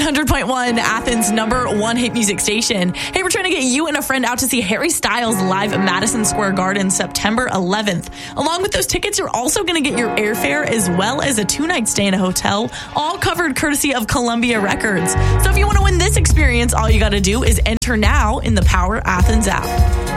100.1, Athens' #1 hit music station. Hey, we're trying to get you and a friend out to see Harry Styles live at Madison Square Garden September 11th. Along with those tickets, you're also going to get your airfare as well as a 2-night stay in a hotel, all covered courtesy of Columbia Records. So if you want to win this experience, all you got to do is enter now in the Power Athens app.